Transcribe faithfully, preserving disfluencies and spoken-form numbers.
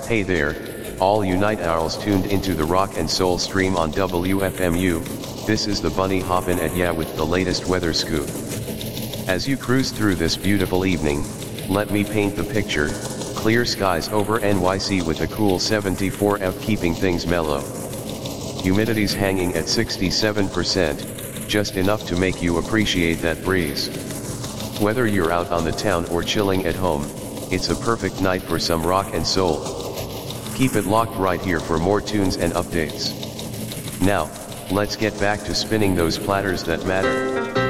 Hey there, all you night owls tuned into the rock and soul stream on W F M U, this is the Bunny hoppin' at ya with the latest weather scoop. As you cruise through this beautiful evening, let me paint the picture, clear skies over N Y C with a cool seventy-four F keeping things mellow. Humidity's hanging at sixty-seven percent, just enough to make you appreciate that breeze. Whether you're out on the town or chilling at home, it's a perfect night for some rock and soul. Keep it locked right here for more tunes and updates. Now, let's get back to spinning those platters that matter.